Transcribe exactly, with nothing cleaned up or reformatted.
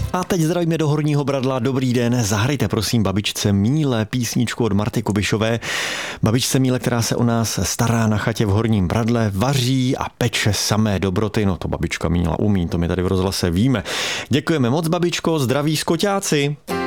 A teď zdravíme do Horního Bradla. Dobrý den, zahrajte prosím babičce Míle písničku od Marty Kubišové. Babičce Míle, která se o nás stará na chatě v Horním Bradle, vaří a peče samé dobroty. No to babička Míla umí, to my tady v rozhlase víme. Děkujeme moc, babičko, zdraví skoťáci.